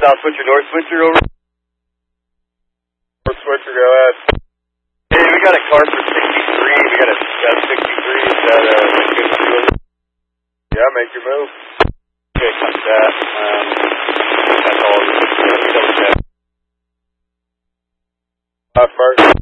South Switcher, North Switcher, over. North Switcher, go ahead. Hey, we got a car for 63. We got a 63. Is that good for you? Yeah, make your move. Okay, cut that. That's all. Double check. First.